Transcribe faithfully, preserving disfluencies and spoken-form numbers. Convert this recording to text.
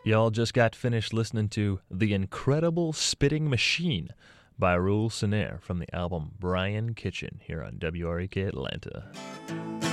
Y'all just got finished listening to The Incredible Spitting Machine by Raul Sinaire from the album Brian Kitchen here on W R E K Atlanta.